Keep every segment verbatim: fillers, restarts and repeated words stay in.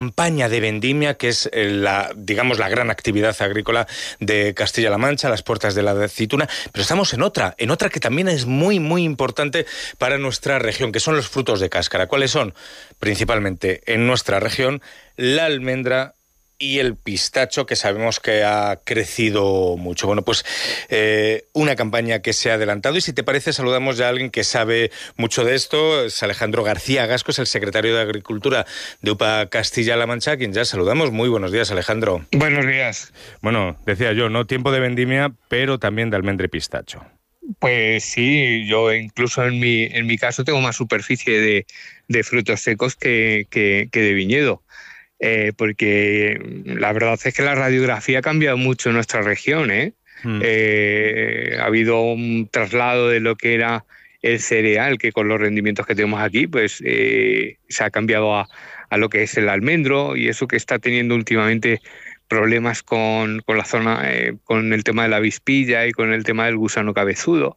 campaña de vendimia, que es la, digamos, la gran actividad agrícola de Castilla-La Mancha, las puertas de la aceituna, pero estamos en otra, en otra que también es muy, muy importante para nuestra región, que son los frutos de cáscara. ¿Cuáles son? Principalmente en nuestra región, la almendra y el pistacho, que sabemos que ha crecido mucho. Bueno, pues eh, una campaña que se ha adelantado, y si te parece saludamos ya a alguien que sabe mucho de esto. Es Alejandro García Gasco, es el secretario de Agricultura de U P A Castilla-La Mancha, a quien ya saludamos. Muy buenos días, Alejandro. Buenos días. Bueno, decía yo, no tiempo de vendimia, pero también de almendra y pistacho. Pues sí, yo incluso en mi en mi caso tengo más superficie de, de frutos secos que, que, que de viñedo. Eh, porque la verdad es que la radiografía ha cambiado mucho en nuestra región, ¿eh? Mm. Eh, ha habido un traslado de lo que era el cereal, que con los rendimientos que tenemos aquí, pues eh, se ha cambiado a, a lo que es el almendro, y eso que está teniendo últimamente problemas con, con la zona, eh, con el tema de la avispilla y con el tema del gusano cabezudo,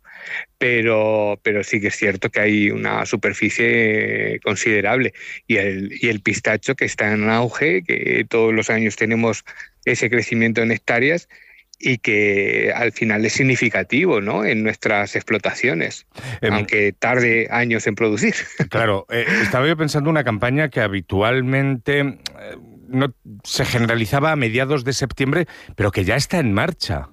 pero, pero sí que es cierto que hay una superficie considerable, y el, y el pistacho, que está en auge, que todos los años tenemos ese crecimiento en hectáreas y que al final es significativo, ¿no?, en nuestras explotaciones, eh, aunque tarde años en producir. Claro, eh, estaba yo pensando una campaña que habitualmente eh, no se generalizaba a mediados de septiembre, pero que ya está en marcha.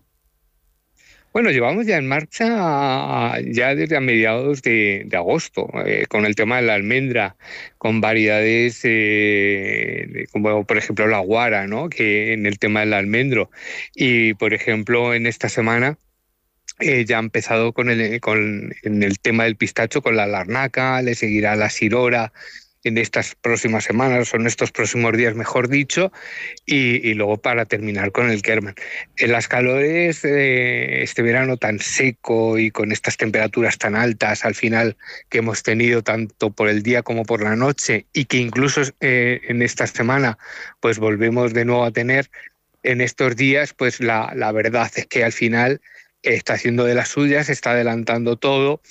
Bueno, llevamos ya en marcha ya desde a mediados de, de agosto, eh, con el tema de la almendra, con variedades eh, de, como por ejemplo la guara, ¿no?, que en el tema del almendro. Y por ejemplo en esta semana eh, ya ha empezado con el, con, en el tema del pistacho con la larnaca, le seguirá la sirora en estas próximas semanas, o en estos próximos días, mejor dicho, y, y luego para terminar con el Kerman. En las calores, eh, este verano tan seco y con estas temperaturas tan altas al final que hemos tenido tanto por el día como por la noche, y que incluso eh, en esta semana pues volvemos de nuevo a tener en estos días, pues la, la verdad es que al final eh, está haciendo de las suyas, está adelantando todo.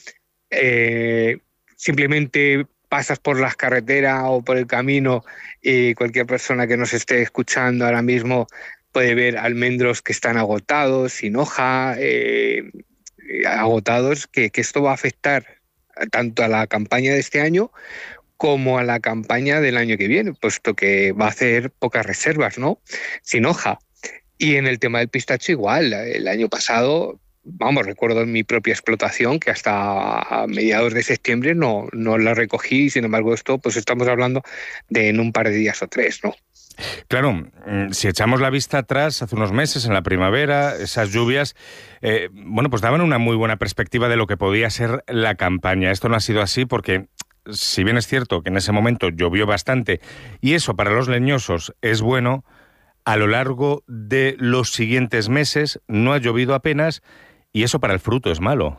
Eh, simplemente pasas por las carreteras o por el camino y cualquier persona que nos esté escuchando ahora mismo puede ver almendros que están agotados, sin hoja, eh, agotados, que, que esto va a afectar tanto a la campaña de este año como a la campaña del año que viene, puesto que va a hacer pocas reservas, ¿no?, sin hoja. Y en el tema del pistacho igual, el año pasado, vamos, recuerdo en mi propia explotación que hasta a mediados de septiembre no, no la recogí, sin embargo esto pues estamos hablando de en un par de días o tres, ¿no? Claro, si echamos la vista atrás, hace unos meses, en la primavera, esas lluvias, eh, bueno, pues daban una muy buena perspectiva de lo que podía ser la campaña. Esto no ha sido así porque, si bien es cierto que en ese momento llovió bastante, y eso para los leñosos es bueno, a lo largo de los siguientes meses no ha llovido apenas, y eso para el fruto es malo.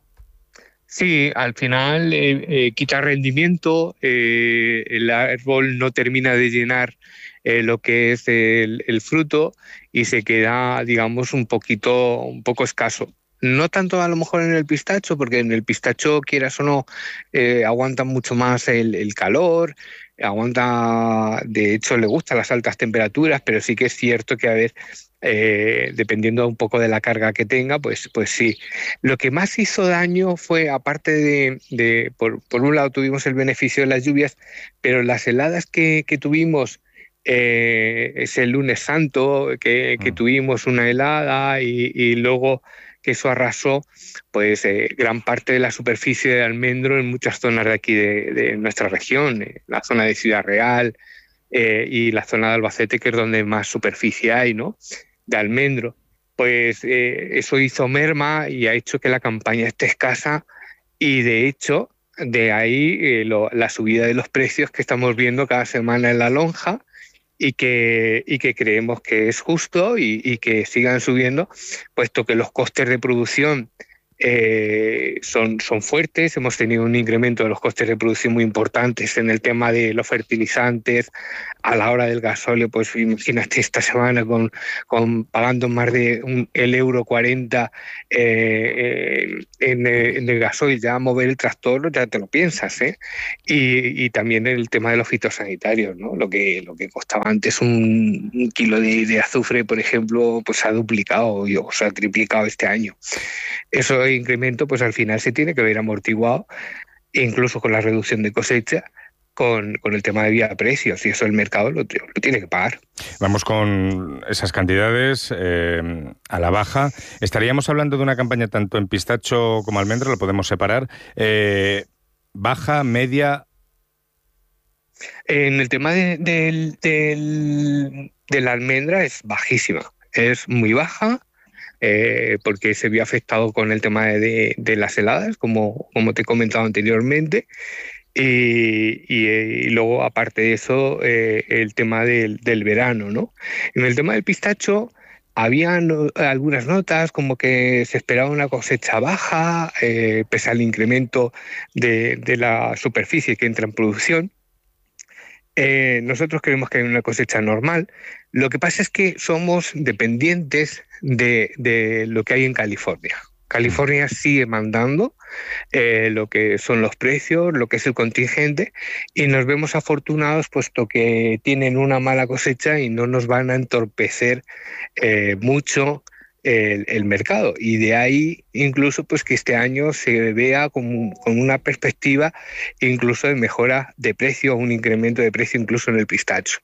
Sí, al final eh, eh, quita rendimiento, eh, el árbol no termina de llenar eh, lo que es el, el fruto, y se queda, digamos, un poquito, un poco escaso. No tanto a lo mejor en el pistacho, porque en el pistacho, quieras o no, eh, aguanta mucho más el, el calor, aguanta, de hecho le gustan las altas temperaturas, pero sí que es cierto que a ver, eh, dependiendo un poco de la carga que tenga, pues, pues sí. Lo que más hizo daño fue, aparte de, de por, por un lado tuvimos el beneficio de las lluvias, pero las heladas que, que tuvimos, eh, ese lunes santo, que, que tuvimos una helada y, y luego que eso arrasó pues eh, gran parte de la superficie de almendro en muchas zonas de aquí de, de nuestra región, eh, la zona de Ciudad Real eh, y la zona de Albacete, que es donde más superficie hay, ¿no?, de almendro. Pues eh, eso hizo merma y ha hecho que la campaña esté escasa, y de hecho de ahí eh, lo, la subida de los precios que estamos viendo cada semana en la lonja, y que, y que creemos que es justo y, y que sigan subiendo, puesto que los costes de producción eh, son, son fuertes. Hemos tenido un incremento de los costes de producción muy importantes en el tema de los fertilizantes. A la hora del gasóleo, pues imagínate esta semana con, con pagando más de un, el euro cuarenta eh, en, en el gasoil, ya mover el tractor ya te lo piensas, ¿eh? Y, y también el tema de los fitosanitarios, ¿no? Lo que, lo que costaba antes un, un kilo de, de azufre, por ejemplo, pues se ha duplicado o se ha triplicado este año. Eso incremento, pues al final se tiene que ver amortiguado, incluso con la reducción de cosecha, Con, con el tema de vía precios, y eso el mercado lo, lo tiene que pagar. Vamos con esas cantidades eh, a la baja. Estaríamos hablando de una campaña tanto en pistacho como almendra, lo podemos separar. Eh, baja, media. En el tema de, de, de, de la almendra es bajísima, es muy baja. Eh, porque se vio afectado con el tema de, de las heladas, como, como te he comentado anteriormente. Y, y, y luego, aparte de eso, eh, el tema del, del verano, ¿no? En el tema del pistacho, habían algunas notas como que se esperaba una cosecha baja, eh, pese al incremento de, de la superficie que entra en producción. Eh, nosotros creemos que hay una cosecha normal. Lo que pasa es que somos dependientes de, de lo que hay en California. California sigue mandando eh, lo que son los precios, lo que es el contingente, y nos vemos afortunados puesto que tienen una mala cosecha y no nos van a entorpecer eh, mucho el, el mercado. Y de ahí incluso pues que este año se vea con, con una perspectiva incluso de mejora de precio, un incremento de precio incluso en el pistacho.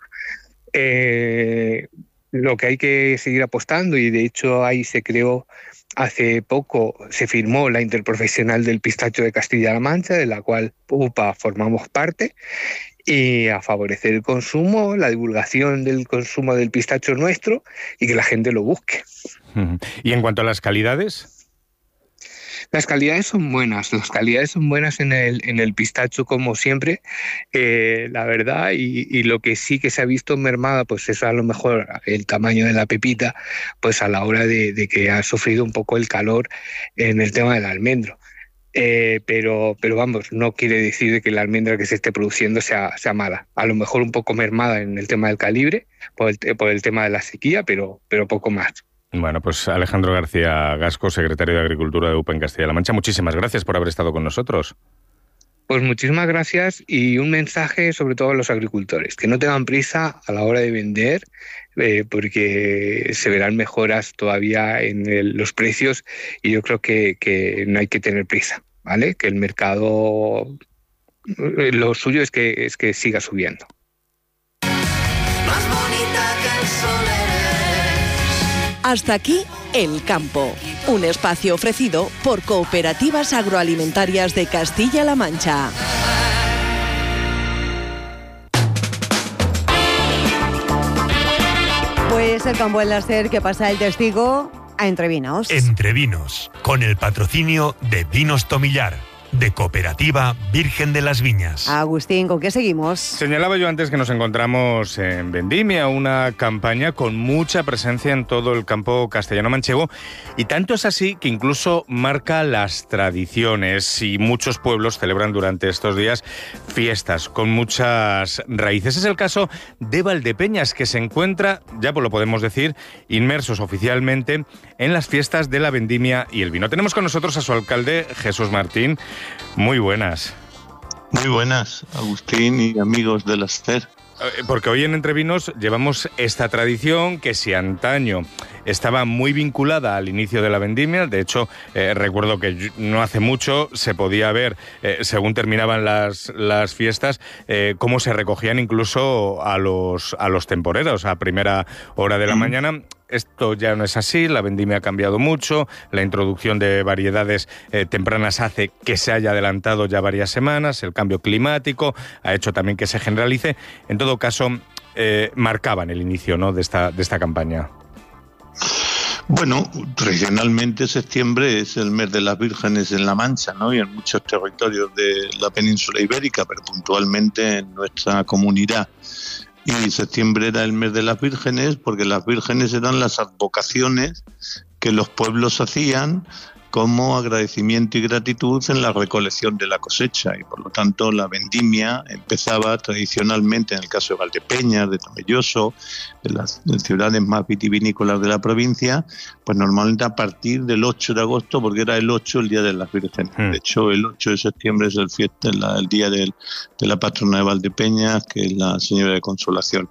Eh, lo que hay que seguir apostando, y de hecho ahí se creó hace poco, se firmó la Interprofesional del Pistacho de Castilla-La Mancha, de la cual U P A formamos parte, y a favorecer el consumo, la divulgación del consumo del pistacho nuestro y que la gente lo busque. ¿Y en cuanto a las calidades? Las calidades son buenas, las calidades son buenas en el, en el pistacho como siempre, eh, la verdad, y, y lo que sí que se ha visto mermada, pues es a lo mejor el tamaño de la pepita, pues a la hora de, de que ha sufrido un poco el calor en el tema del almendro. Eh, pero, pero vamos, no quiere decir que la almendra que se esté produciendo sea, sea mala. A lo mejor un poco mermada en el tema del calibre, por el, por el tema de la sequía, pero, pero poco más. Bueno, pues Alejandro García Gasco, secretario de Agricultura de U P A en Castilla-La Mancha, muchísimas gracias por haber estado con nosotros. Pues muchísimas gracias, y un mensaje sobre todo a los agricultores, que no tengan prisa a la hora de vender, eh, porque se verán mejoras todavía en el, los precios, y yo creo que, que no hay que tener prisa, ¿vale? Que el mercado, lo suyo es que, es que siga subiendo. Más bonita que el sol eres. Hasta aquí El Campo, un espacio ofrecido por Cooperativas Agroalimentarias de Castilla-La Mancha. Pues el campo en la SER que pasa el testigo a Entre Vinos. Entre Vinos, con el patrocinio de Vinos Tomillar, de Cooperativa Virgen de las Viñas. Agustín, ¿con qué seguimos? Señalaba yo antes que nos encontramos en Vendimia, una campaña con mucha presencia en todo el campo castellano-manchego, y tanto es así que incluso marca las tradiciones, y muchos pueblos celebran durante estos días fiestas con muchas raíces. Es el caso de Valdepeñas, que se encuentra, ya pues lo podemos decir, inmersos oficialmente en las fiestas de la vendimia y el vino. Tenemos con nosotros a su alcalde, Jesús Martín. Muy buenas. Muy buenas, Agustín y amigos de la SER. Porque hoy en Entre Vinos llevamos esta tradición que, si antaño estaba muy vinculada al inicio de la vendimia, de hecho eh, recuerdo que no hace mucho se podía ver, eh, según terminaban las, las fiestas, eh, cómo se recogían incluso a los, a los temporeros a primera hora de la mm. mañana. Esto ya no es así, la vendimia ha cambiado mucho, la introducción de variedades eh, tempranas hace que se haya adelantado ya varias semanas, el cambio climático ha hecho también que se generalice. En todo caso, eh, marcaban el inicio, ¿no?, de esta, de esta campaña. Bueno, tradicionalmente septiembre es el mes de las vírgenes en La Mancha, ¿no?, y en muchos territorios de la península ibérica, pero puntualmente en nuestra comunidad. Y septiembre era el mes de las vírgenes porque las vírgenes eran las advocaciones que los pueblos hacían como agradecimiento y gratitud en la recolección de la cosecha, y por lo tanto la vendimia empezaba tradicionalmente, en el caso de Valdepeñas, de Tomelloso, de las ciudades más vitivinícolas de la provincia, pues normalmente a partir del ocho de agosto, porque era el ocho el Día de las Vírgenes. Mm. De hecho, el ocho de septiembre es el, fiesta, el día del, de la patrona de Valdepeñas, que es la Señora de Consolación.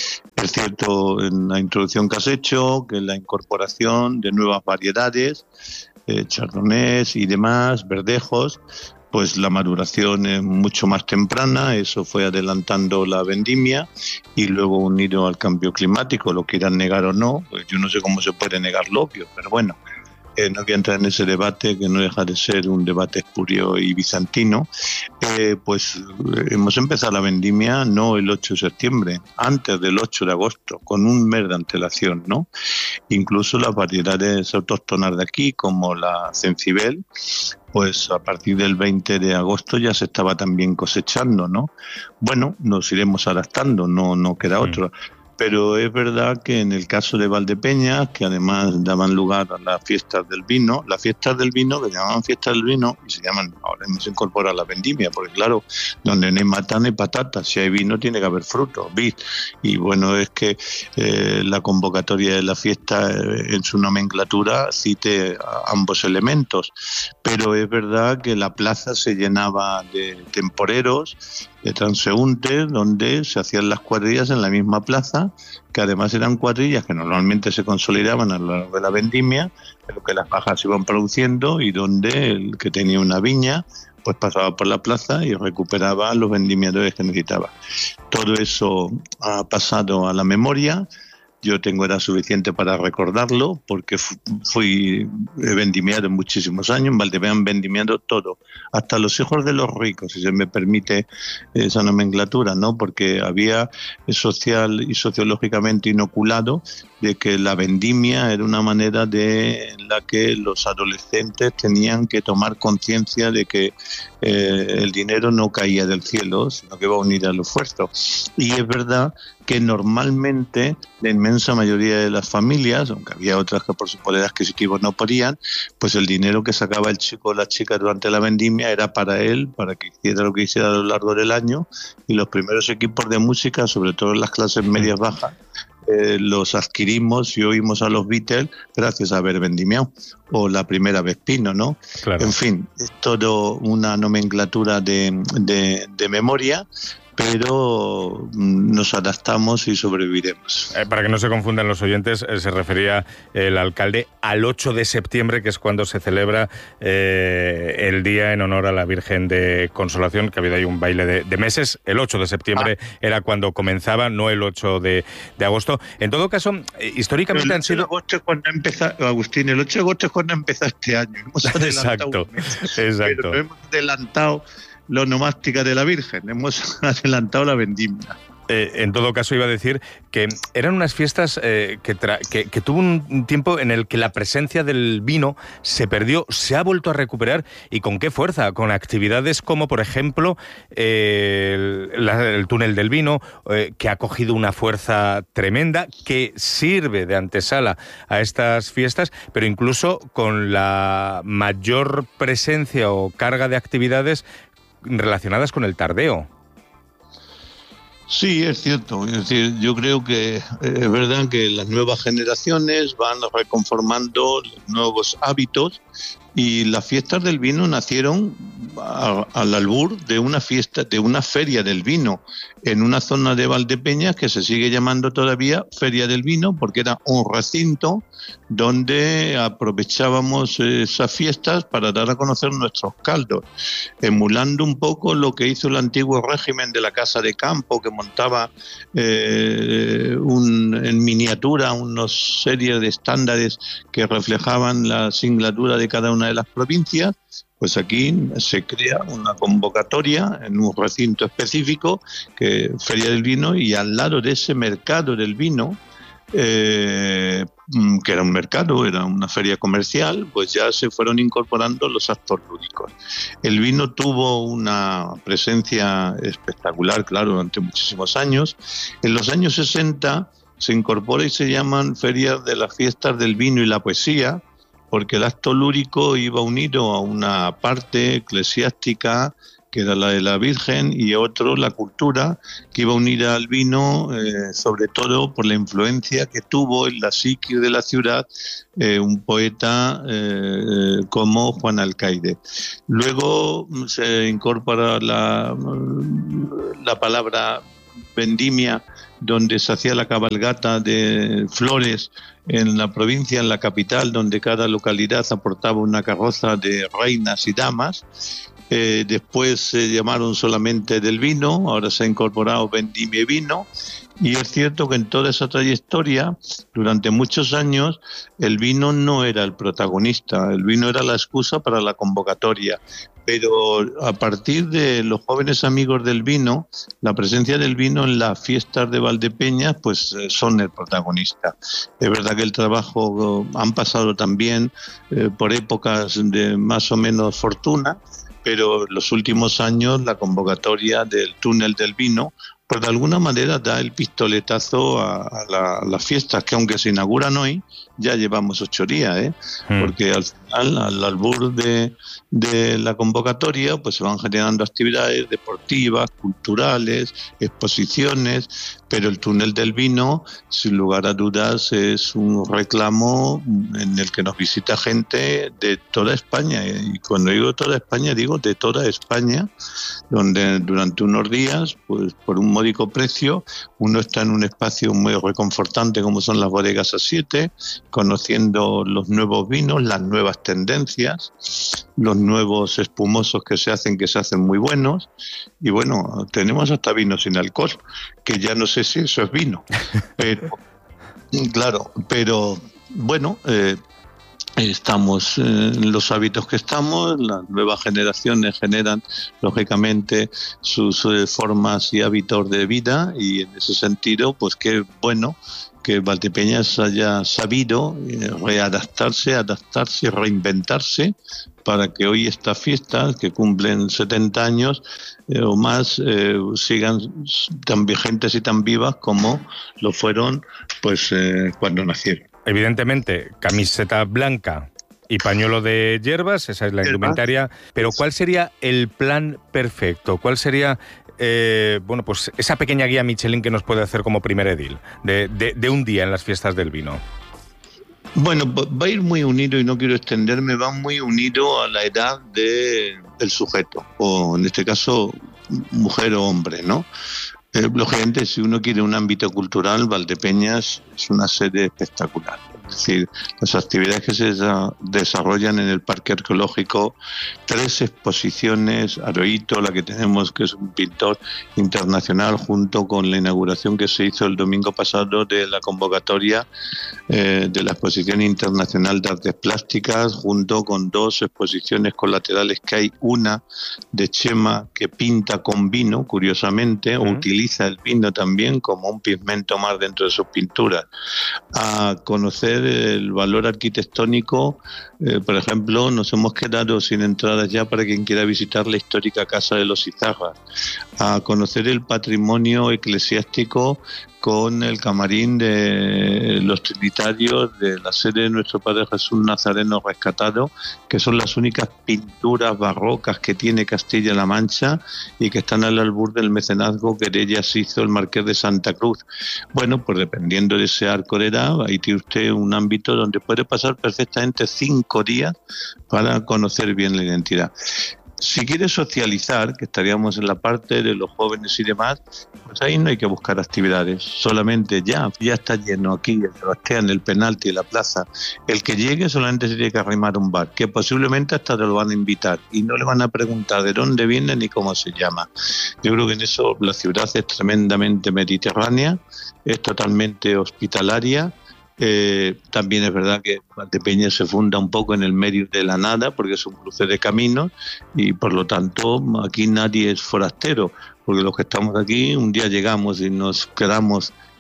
Es cierto en la introducción que has hecho, que la incorporación de nuevas variedades, eh, chardonnays y demás, verdejos, pues la maduración es mucho más temprana, eso fue adelantando la vendimia, y luego unido al cambio climático, lo quieran negar o no, pues yo no sé cómo se puede negar lo obvio, pero bueno, eh, no voy a entrar en ese debate, que no deja de ser un debate espurio y bizantino. Eh, pues eh, hemos empezado la vendimia no el ocho de septiembre, antes del ocho de agosto, con un mes de antelación, ¿no? Incluso las variedades autóctonas de aquí, como la Cencibel, pues a partir del veinte de agosto ya se estaba también cosechando, ¿no? Bueno, nos iremos adaptando, no, no queda otro. Pero es verdad que en el caso de Valdepeñas, que además daban lugar a las fiestas del vino, las fiestas del vino, que se llamaban fiestas del vino, y se llaman, ahora hemos incorporado la vendimia, porque claro, donde no hay matana hay patata, si hay vino tiene que haber fruto, vid. Y bueno, es que eh, la convocatoria de la fiesta eh, en su nomenclatura cite ambos elementos, pero es verdad que la plaza se llenaba de temporeros, de transeúntes, donde se hacían las cuadrillas en la misma plaza, que además eran cuadrillas que normalmente se consolidaban a lo largo de la vendimia, pero que las bajas se iban produciendo, y donde el que tenía una viña pues pasaba por la plaza y recuperaba los vendimiadores que necesitaba. Todo eso ha pasado a la memoria. Yo tengo edad suficiente para recordarlo, porque fui vendimiado en muchísimos años. En Valdepeñas han vendimiado todo, hasta los hijos de los ricos, si se me permite esa nomenclatura, ¿no? Porque había social y sociológicamente inoculado de que la vendimia era una manera de en la que los adolescentes tenían que tomar conciencia de que eh, el dinero no caía del cielo, sino que iba unido al esfuerzo. Y es verdad que normalmente la inmensa mayoría de las familias, aunque había otras que por su poder adquisitivo no podían, pues el dinero que sacaba el chico o la chica durante la vendimia era para él, para que hiciera lo que hiciera a lo largo del año, y los primeros equipos de música, sobre todo en las clases medias bajas, eh, los adquirimos y oímos a los Beatles gracias a haber vendimiado, o la primera vez Pino, ¿no? Claro. En fin, es todo una nomenclatura de, de, de memoria, pero nos adaptamos y sobreviviremos. Eh, para que no se confundan los oyentes, eh, se refería el alcalde al ocho de septiembre, que es cuando se celebra eh, el día en honor a la Virgen de Consolación, que ha habido ahí un baile de, de meses. El ocho de septiembre ah. era cuando comenzaba, no el ocho de, de agosto. En todo caso, eh, históricamente han sido... El ocho de agosto es cuando empezó, Agustín, el ocho de agosto es cuando empezó este año. Hemos exacto, exacto. Pero hemos adelantado la onomástica de la Virgen, hemos adelantado la vendimia. Eh, en todo caso, iba a decir que eran unas fiestas eh, que, tra- que, que tuvo un tiempo en el que la presencia del vino se perdió, se ha vuelto a recuperar, y con qué fuerza, con actividades como, por ejemplo, eh, el, la, el túnel del vino, eh, que ha cogido una fuerza tremenda, que sirve de antesala a estas fiestas, pero incluso con la mayor presencia o carga de actividades relacionadas con el tardeo. Sí, es cierto. Es decir, yo creo que es verdad que las nuevas generaciones van reconformando los nuevos hábitos, y las fiestas del vino nacieron a, al albur de una fiesta, de una feria del vino en una zona de Valdepeñas que se sigue llamando todavía Feria del Vino, porque era un recinto donde aprovechábamos esas fiestas para dar a conocer nuestros caldos, emulando un poco lo que hizo el antiguo régimen de la Casa de Campo, que montaba eh, un, en miniatura una serie de estándares que reflejaban la singladura de cada una de las provincias. Pues aquí se crea una convocatoria en un recinto específico, que Feria del Vino, y al lado de ese mercado del vino, eh, que era un mercado, era una feria comercial, pues ya se fueron incorporando los actos lúdicos. El vino tuvo una presencia espectacular, claro, durante muchísimos años. En los años sesenta se incorpora y se llaman ferias de las fiestas del vino y la poesía, porque el acto lúrico iba unido a una parte eclesiástica, que era la de la Virgen, y otro, la cultura, que iba unida al vino, eh, sobre todo por la influencia que tuvo en la psiquis de la ciudad eh, un poeta eh, como Juan Alcaide. Luego se incorpora la, la palabra vendimia, donde se hacía la cabalgata de flores en la provincia, en la capital, donde cada localidad aportaba una carroza de reinas y damas. Eh, después se llamaron solamente del vino, ahora se ha incorporado vendimia y vino, y es cierto que en toda esa trayectoria, durante muchos años, el vino no era el protagonista, el vino era la excusa para la convocatoria. Pero a partir de los jóvenes amigos del vino, la presencia del vino en las fiestas de Valdepeñas, pues eh, son el protagonista. Es verdad que el trabajo eh, han pasado también eh, por épocas de más o menos fortuna, pero en los últimos años la convocatoria del túnel del vino, pues de alguna manera da el pistoletazo a, a, la, a las fiestas, que aunque se inauguran hoy, ya llevamos ocho días, ¿eh? Mm. Porque al final, al albur de, de la convocatoria, pues se van generando actividades deportivas, culturales, exposiciones, pero el túnel del vino, sin lugar a dudas, es un reclamo en el que nos visita gente de toda España, y cuando digo toda España, digo de toda España, donde durante unos días, pues por un módico precio, uno está en un espacio muy reconfortante como son las bodegas A siete, conociendo los nuevos vinos, las nuevas tendencias, los nuevos espumosos que se hacen, que se hacen muy buenos, y bueno, tenemos hasta vino sin alcohol, que ya no sé si eso es vino, pero claro, pero bueno, eh, estamos en los hábitos que estamos, las nuevas generaciones generan lógicamente sus eh, formas y hábitos de vida, y en ese sentido, pues qué bueno que Valdepeñas haya sabido eh, readaptarse, adaptarse y reinventarse para que hoy estas fiestas, que cumplen setenta años eh, o más, eh, sigan tan vigentes y tan vivas como lo fueron pues eh, cuando nacieron. Evidentemente, camiseta blanca y pañuelo de hierbas, esa es la indumentaria, pero ¿cuál sería el plan perfecto? ¿Cuál sería eh, bueno, pues esa pequeña guía Michelin que nos puede hacer como primer edil de, de, de un día en las fiestas del vino? Bueno, va a ir muy unido, y no quiero extenderme, va muy unido a la edad de, del sujeto, o en este caso, mujer o hombre, ¿no? Eh, lógicamente, si uno quiere un ámbito cultural, Valdepeñas es una sede espectacular. Es decir, las actividades que se desarrollan en el Parque Arqueológico, tres exposiciones, Aroito, la que tenemos, que es un pintor internacional, junto con la inauguración que se hizo el domingo pasado de la convocatoria eh, de la Exposición Internacional de Artes Plásticas, junto con dos exposiciones colaterales que hay, una de Chema, que pinta con vino, curiosamente, uh-huh. o utiliza el vino también como un pigmento más dentro de sus pinturas, a conocer el valor arquitectónico. Eh, por ejemplo, nos hemos quedado sin entradas ya para quien quiera visitar la histórica Casa de los Izarras, a conocer el patrimonio eclesiástico con el camarín de los trinitarios de la sede de nuestro Padre Jesús Nazareno Rescatado, que son las únicas pinturas barrocas que tiene Castilla-La Mancha y que están al albur del mecenazgo que de ellas hizo el Marqués de Santa Cruz. Bueno, pues dependiendo de ese arco de edad, ahí tiene usted un ámbito donde puede pasar perfectamente cinco días para conocer bien la identidad. Si quiere socializar, que estaríamos en la parte de los jóvenes y demás, pues ahí no hay que buscar actividades, solamente ya, ya está lleno aquí, el Sebastián, el Penalti, la plaza. El que llegue solamente se tiene que arrimar a un bar, que posiblemente hasta te lo van a invitar y no le van a preguntar de dónde viene ni cómo se llama. Yo creo que en eso la ciudad es tremendamente mediterránea, es totalmente hospitalaria. Eh, también es verdad que Valdepeñas se funda un poco en el medio de la nada, porque es un cruce de caminos, y por lo tanto aquí nadie es forastero, porque los que estamos aquí un día llegamos y nos quedamos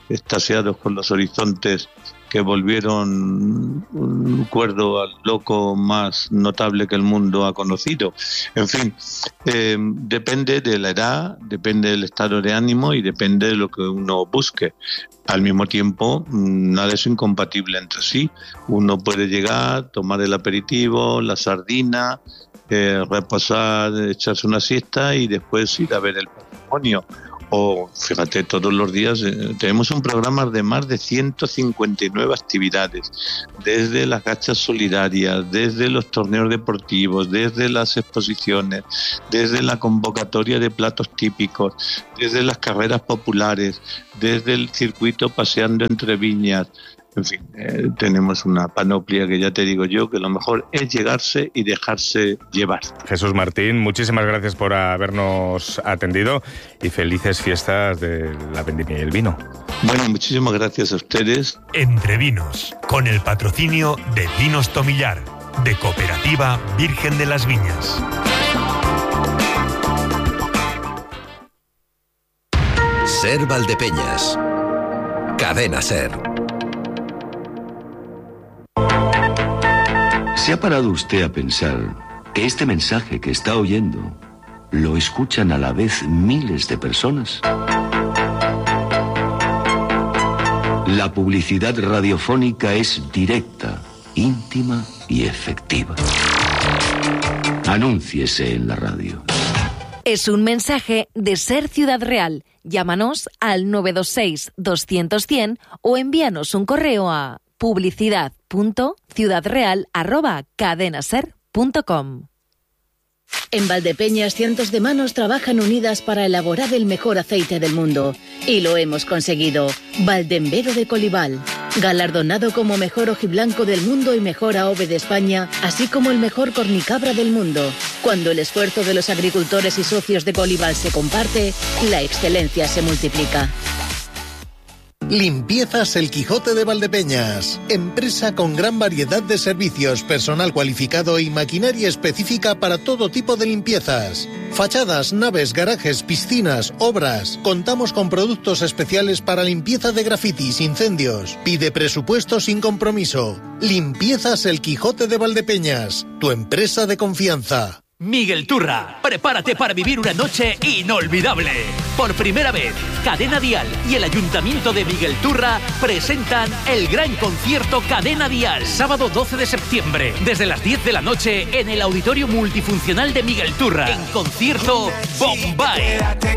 extasiados con los horizontes que volvieron un cuerdo al loco más notable que el mundo ha conocido. En fin, eh, depende de la edad, depende del estado de ánimo y depende de lo que uno busque. Al mismo tiempo, nada es incompatible entre sí. Uno puede llegar, tomar el aperitivo, la sardina, eh, reposar, echarse una siesta y después ir a ver el patrimonio. O, fíjate, todos los días eh, tenemos un programa de más de ciento cincuenta y nueve actividades, desde las gachas solidarias, desde los torneos deportivos, desde las exposiciones, desde la convocatoria de platos típicos, desde las carreras populares, desde el circuito paseando entre viñas. En fin, eh, tenemos una panoplia que ya te digo yo que lo mejor es llegarse y dejarse llevar. Jesús Martín, muchísimas gracias por habernos atendido y felices fiestas de la vendimia y el vino. Bueno, muchísimas gracias a ustedes. Entre Vinos, con el patrocinio de Vinos Tomillar, de Cooperativa Virgen de las Viñas. Ser Valdepeñas. Cadena Ser. ¿Se ha parado usted a pensar que este mensaje que está oyendo lo escuchan a la vez miles de personas? La publicidad radiofónica es directa, íntima y efectiva. Anúnciese en la radio. Es un mensaje de Ser Ciudad Real. Llámanos al nueve dos seis, doscientos, cien o envíanos un correo a publicidad punto ciudadreal arroba cadenaser punto com. En Valdepeñas, cientos de manos trabajan unidas para elaborar el mejor aceite del mundo. Y lo hemos conseguido. Valdembero de Colival, galardonado como mejor ojiblanco del mundo y mejor aove de España, así como el mejor cornicabra del mundo. Cuando el esfuerzo de los agricultores y socios de Colival se comparte, la excelencia se multiplica. Limpiezas El Quijote de Valdepeñas. Empresa con gran variedad de servicios, personal cualificado y maquinaria específica para todo tipo de limpiezas. Fachadas, naves, garajes, piscinas, obras. Contamos con productos especiales para limpieza de grafitis, incendios. Pide presupuesto sin compromiso. Limpiezas El Quijote de Valdepeñas. Tu empresa de confianza. Miguel Turra, prepárate para vivir una noche inolvidable. Por primera vez, Cadena Dial y el Ayuntamiento de Miguel Turra presentan el gran concierto Cadena Dial. Sábado doce de septiembre, desde las diez de la noche, en el Auditorio Multifuncional de Miguel Turra. En concierto Bombay.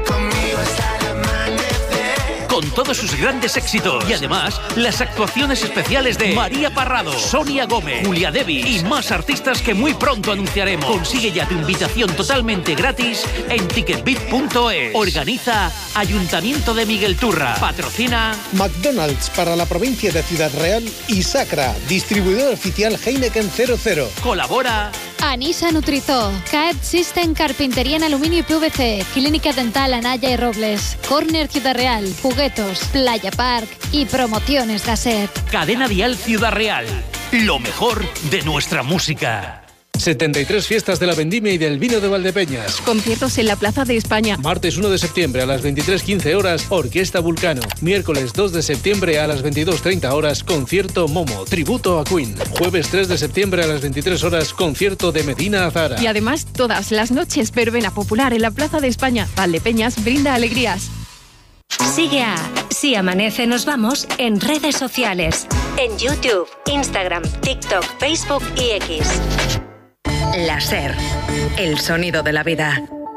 Con todos sus grandes éxitos y además las actuaciones especiales de María Parrado, Sonia Gómez, Julia Devi y más artistas que muy pronto anunciaremos. Consigue ya tu invitación totalmente gratis en ticketbit punto es. Organiza Ayuntamiento de Miguel Turra. Patrocina McDonald's para la provincia de Ciudad Real y Sacra, distribuidor oficial Heineken cero cero. Colabora Anisa Nutrizó, Caed System Carpintería en Aluminio y P V C, Clínica Dental Anaya y Robles, Corner Ciudad Real, Juguetos, Playa Park y Promociones Gasset. Cadena Dial Ciudad Real, lo mejor de nuestra música. setenta y tres fiestas de la vendimia y del vino de Valdepeñas. Conciertos en la Plaza de España. Martes uno de septiembre a las veintitrés quince horas, Orquesta Vulcano. Miércoles dos de septiembre a las veintidós treinta horas, concierto Momo, tributo a Queen. Jueves tres de septiembre a las veintitrés horas, concierto de Medina Azara. Y además, todas las noches, verbena popular en la Plaza de España. Valdepeñas brinda alegrías. Sigue a Si Amanece Nos Vamos en redes sociales. En YouTube, Instagram, TikTok, Facebook y X. La Ser, el sonido de la vida.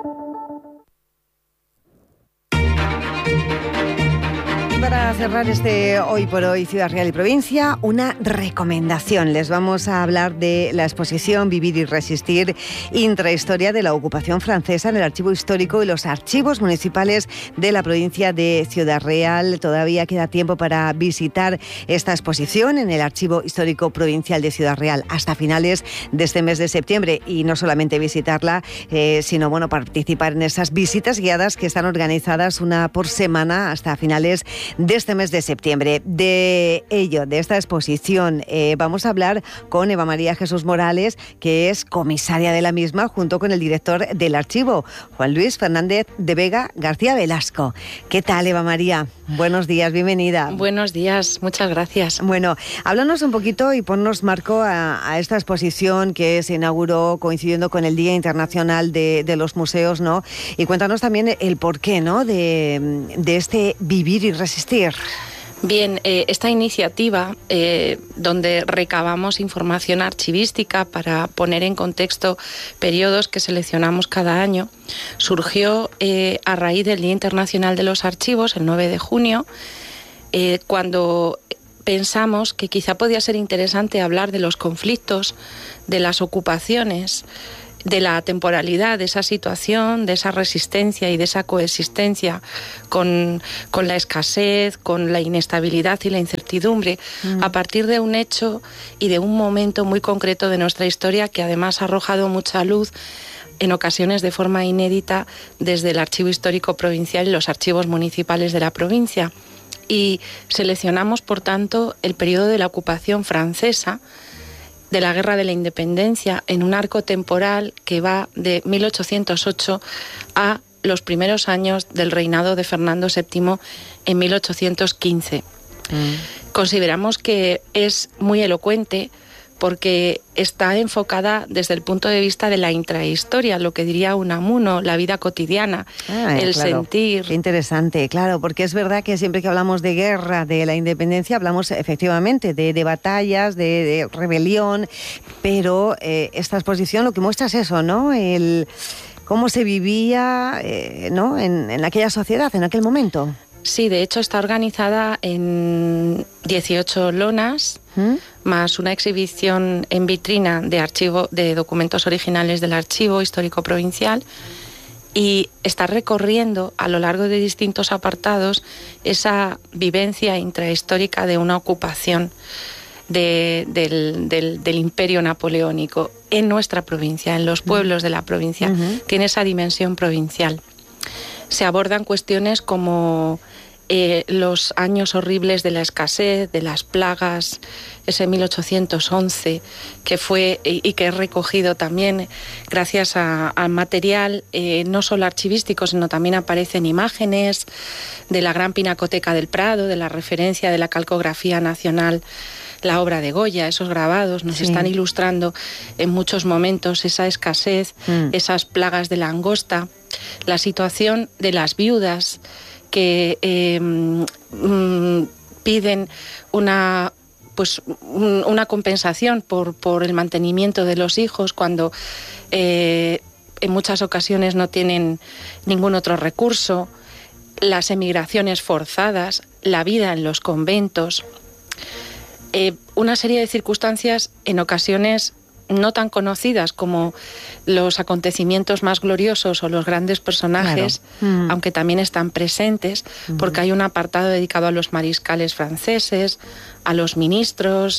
Para cerrar este Hoy por Hoy Ciudad Real y Provincia, una recomendación. Les vamos a hablar de la exposición Vivir y Resistir, intrahistoria de la ocupación francesa en el Archivo Histórico y los archivos municipales de la provincia de Ciudad Real. Todavía queda tiempo para visitar esta exposición en el Archivo Histórico Provincial de Ciudad Real hasta finales de este mes de septiembre. Y no solamente visitarla, eh, sino bueno, participar en esas visitas guiadas que están organizadas una por semana hasta finales de este mes de septiembre. De ello, de esta exposición, eh, vamos a hablar con Eva María Jesús Morales, que es comisaria de la misma, junto con el director del archivo, Juan Luis Fernández de Vega García Velasco. ¿Qué tal, Eva María? Buenos días, bienvenida. Buenos días, muchas gracias. Bueno, háblanos un poquito y ponnos marco a, a esta exposición que se inauguró coincidiendo con el Día Internacional de, de los Museos, ¿no? Y cuéntanos también el porqué, ¿no?, de, de este vivir y resistir. Bien, eh, esta iniciativa, eh, donde recabamos información archivística para poner en contexto periodos que seleccionamos cada año, surgió eh, a raíz del Día Internacional de los Archivos, el nueve de junio, eh, cuando pensamos que quizá podía ser interesante hablar de los conflictos, de las ocupaciones, de la temporalidad de esa situación, de esa resistencia y de esa coexistencia con, con la escasez, con la inestabilidad y la incertidumbre, mm. a partir de un hecho y de un momento muy concreto de nuestra historia que además ha arrojado mucha luz, en ocasiones de forma inédita, desde el Archivo Histórico Provincial y los archivos municipales de la provincia. Y seleccionamos, por tanto, el periodo de la ocupación francesa, de la Guerra de la Independencia, en un arco temporal que va de mil ochocientos ocho a los primeros años del reinado de Fernando séptimo en mil ochocientos quince. Mm. Consideramos que es muy elocuente porque está enfocada desde el punto de vista de la intrahistoria, lo que diría Unamuno, la vida cotidiana, ah, el claro, sentir. Qué interesante, claro, porque es verdad que siempre que hablamos de guerra, de la independencia, hablamos efectivamente de, de batallas, de, de rebelión, pero eh, esta exposición lo que muestra es eso, ¿no? El cómo se vivía, eh, ¿no?, en, en aquella sociedad, en aquel momento. Sí, de hecho está organizada en dieciocho lonas, ¿Mm? más una exhibición en vitrina de archivo de documentos originales del Archivo Histórico Provincial, y está recorriendo a lo largo de distintos apartados esa vivencia intrahistórica de una ocupación de, del, del, del imperio napoleónico en nuestra provincia, en los pueblos de la provincia. Uh-huh. Tiene esa dimensión provincial. Se abordan cuestiones como eh, los años horribles de la escasez, de las plagas, ese mil ochocientos once, que fue y, y que es recogido también gracias a, a material eh, no solo archivístico, sino también aparecen imágenes de la Gran Pinacoteca del Prado, de la referencia de la calcografía nacional, la obra de Goya. Esos grabados nos sí. están ilustrando en muchos momentos esa escasez, mm. esas plagas de langosta, la situación de las viudas que eh, mm, piden una pues un, una compensación por, por el mantenimiento de los hijos cuando eh, en muchas ocasiones no tienen ningún otro recurso, las emigraciones forzadas, la vida en los conventos, eh, una serie de circunstancias en ocasiones no tan conocidas como los acontecimientos más gloriosos o los grandes personajes, claro. mm. aunque también están presentes, mm. porque hay un apartado dedicado a los mariscales franceses, a los ministros,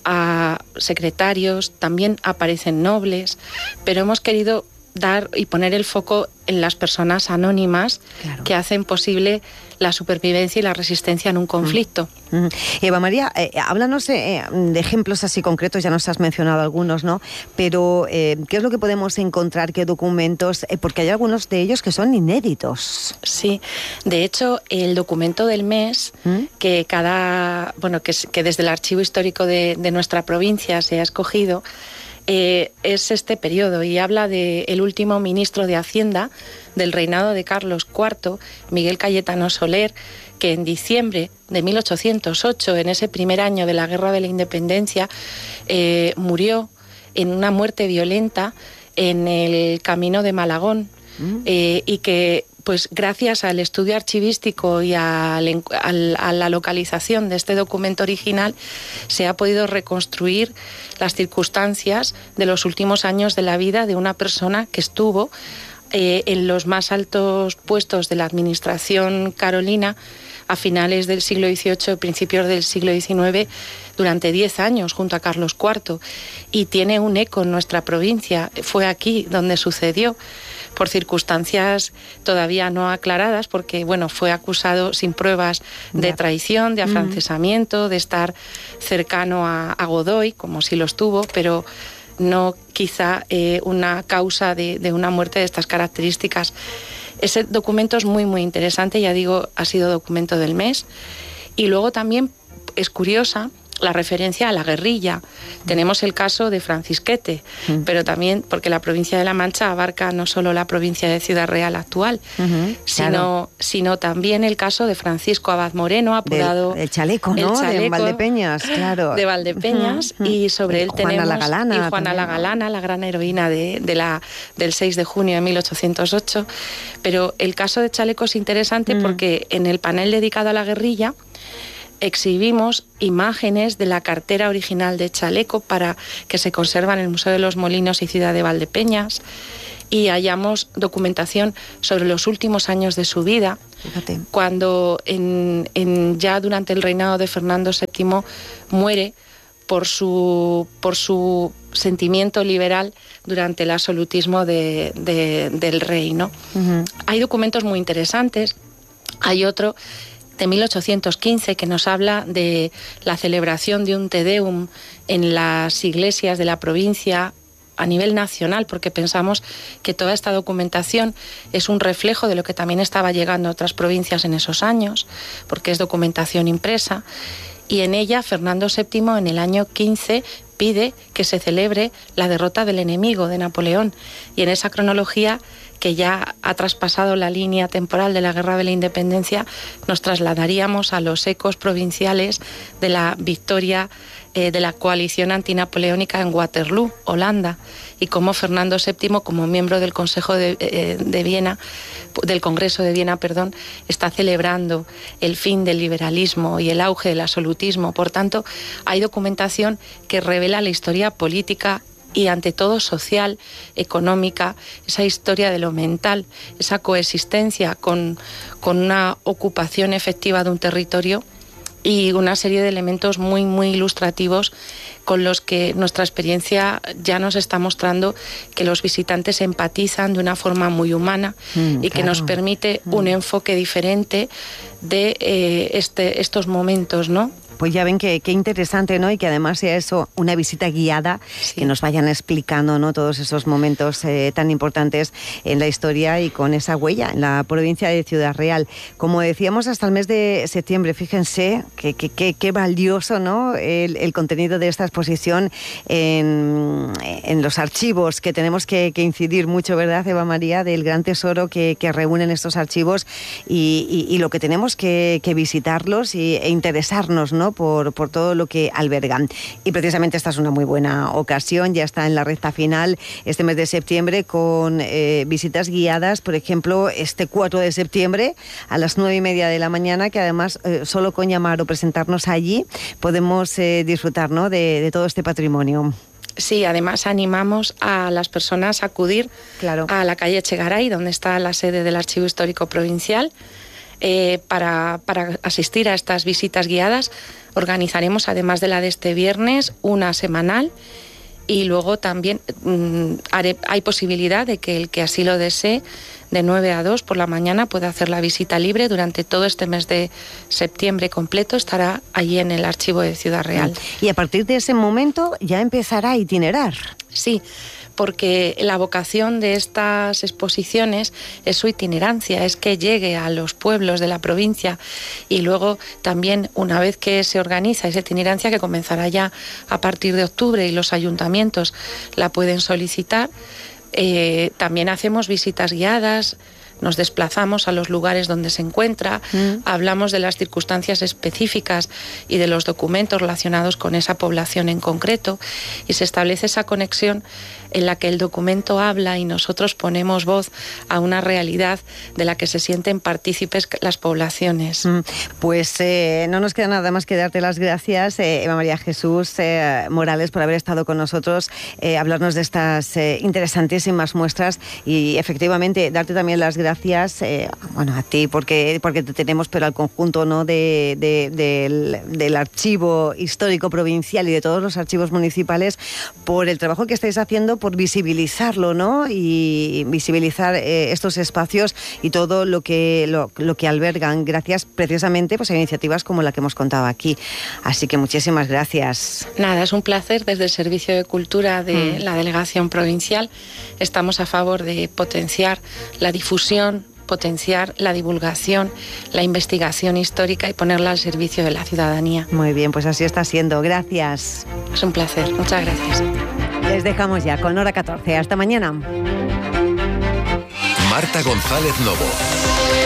a secretarios, también aparecen nobles, pero hemos querido dar y poner el foco en las personas anónimas, claro. que hacen posible la supervivencia y la resistencia en un conflicto. Mm. Mm. Eva María, eh, háblanos eh, de ejemplos así concretos, ya nos has mencionado algunos, ¿no? Pero, eh, ¿qué es lo que podemos encontrar? ¿Qué documentos? Eh, porque hay algunos de ellos que son inéditos. Sí, de hecho, el documento del mes, ¿Mm? que cada, bueno, que, que desde el Archivo Histórico de, de nuestra provincia se ha escogido, Eh, es este periodo y habla del último ministro de Hacienda del reinado de Carlos cuarto, Miguel Cayetano Soler, que en diciembre de mil ochocientos ocho, en ese primer año de la Guerra de la Independencia, eh, murió en una muerte violenta en el camino de Malagón, mm. eh, y que pues gracias al estudio archivístico y a, a la localización de este documento original se ha podido reconstruir las circunstancias de los últimos años de la vida de una persona que estuvo eh, en los más altos puestos de la administración carolina a finales del siglo dieciocho y principios del siglo diecinueve durante diez años junto a Carlos cuarto, y tiene un eco en nuestra provincia. Fue aquí donde sucedió. por circunstancias todavía no aclaradas, porque bueno, fue acusado sin pruebas de traición, de afrancesamiento, de estar cercano a, a Godoy, como sí lo estuvo, pero no quizá eh, una causa de, de una muerte de estas características. Ese documento es muy, muy interesante, ya digo, ha sido documento del mes. Y luego también es curiosa la referencia a la guerrilla. Tenemos el caso de Francisquete, uh-huh. pero también porque la provincia de La Mancha abarca no solo la provincia de Ciudad Real actual, uh-huh, sino, claro. sino también el caso de Francisco Abad Moreno, apodado... Del, el chaleco, ¿no? El chaleco de Valdepeñas, claro. De Valdepeñas, uh-huh. y sobre él Juana tenemos... la Galana. Y Juana también. la Galana, la gran heroína de, de la, del seis de junio de mil ochocientos ocho. Pero el caso de Chaleco es interesante uh-huh. porque en el panel dedicado a la guerrilla exhibimos imágenes de la cartera original de Chaleco para que se conserva en el Museo de los Molinos y Ciudad de Valdepeñas, y hallamos documentación sobre los últimos años de su vida. Fíjate. Cuando en, en, ya durante el reinado de Fernando séptimo muere por su, por su sentimiento liberal durante el absolutismo de, de, del rey, ¿no? Uh-huh. Hay documentos muy interesantes. Hay otro de mil ochocientos quince que nos habla de la celebración de un Te Deum en las iglesias de la provincia a nivel nacional, porque pensamos que toda esta documentación es un reflejo de lo que también estaba llegando a otras provincias en esos años, porque es documentación impresa, y en ella Fernando séptimo en el año quince pide que se celebre la derrota del enemigo de Napoleón, y en esa cronología que ya ha traspasado la línea temporal de la Guerra de la Independencia, nos trasladaríamos a los ecos provinciales de la victoria eh, de la coalición antinapoleónica en Waterloo, Holanda, y cómo Fernando séptimo, como miembro del Consejo de, eh, de Viena, del Congreso de Viena, perdón, está celebrando el fin del liberalismo y el auge del absolutismo. Por tanto, hay documentación que revela la historia política y ante todo social, económica, esa historia de lo mental, esa coexistencia con, con una ocupación efectiva de un territorio y una serie de elementos muy, muy ilustrativos con los que nuestra experiencia ya nos está mostrando que los visitantes empatizan de una forma muy humana mm, y claro. que nos permite mm. un enfoque diferente de eh, este, estos momentos, ¿no? Pues ya ven que, que interesante, ¿no? Y que además sea eso, una visita guiada, sí. que nos vayan explicando, ¿no? Todos esos momentos eh, tan importantes en la historia y con esa huella en la provincia de Ciudad Real. Como decíamos, hasta el mes de septiembre, fíjense qué que, que, que valioso, ¿no? El, el contenido de esta exposición en, en los archivos, que tenemos que, que incidir mucho, ¿verdad, Eva María? Del gran tesoro que, que reúnen estos archivos y, y, y lo que tenemos que, que visitarlos y, e interesarnos, ¿no? Por, por todo lo que albergan. Y precisamente esta es una muy buena ocasión, ya está en la recta final este mes de septiembre con eh, visitas guiadas, por ejemplo, este cuatro de septiembre a las nueve y media de la mañana, que además eh, solo con llamar o presentarnos allí podemos eh, disfrutar, ¿no? de, de todo este patrimonio. Sí, además animamos a las personas a acudir claro. a la calle Echegaray, donde está la sede del Archivo Histórico Provincial. Eh, para, para asistir a estas visitas guiadas organizaremos, además de la de este viernes, una semanal, y luego también mmm, haré, hay posibilidad de que el que así lo desee, de nueve a dos por la mañana, pueda hacer la visita libre. Durante todo este mes de septiembre completo estará allí en el Archivo de Ciudad Real. Y a partir de ese momento ya empezará a itinerar. Sí, porque la vocación de estas exposiciones es su itinerancia, es que llegue a los pueblos de la provincia, y luego también, una vez que se organiza esa itinerancia, que comenzará ya a partir de octubre y los ayuntamientos la pueden solicitar, eh, también hacemos visitas guiadas, nos desplazamos a los lugares donde se encuentra, mm. hablamos de las circunstancias específicas y de los documentos relacionados con esa población en concreto, y se establece esa conexión en la que el documento habla y nosotros ponemos voz a una realidad de la que se sienten partícipes las poblaciones. Mm. Pues eh, no nos queda nada más que darte las gracias, eh, Eva María Jesús eh, Morales, por haber estado con nosotros, eh, hablarnos de estas eh, interesantísimas muestras, y efectivamente darte también las gracias gracias, eh, bueno, a ti porque, porque te tenemos, pero al conjunto, ¿no?, de, de, del, del Archivo Histórico Provincial y de todos los archivos municipales por el trabajo que estáis haciendo, por visibilizarlo, ¿no?, y visibilizar eh, estos espacios y todo lo que, lo, lo que albergan, gracias precisamente pues, a iniciativas como la que hemos contado aquí. Así que muchísimas gracias. Nada, es un placer. Desde el Servicio de Cultura de mm. la Delegación Provincial estamos a favor de potenciar la difusión, potenciar la divulgación, la investigación histórica y ponerla al servicio de la ciudadanía. Muy bien, pues así está siendo. Gracias. Es un placer. Muchas gracias. Les dejamos ya con Hora catorce. Hasta mañana. Marta González Novo.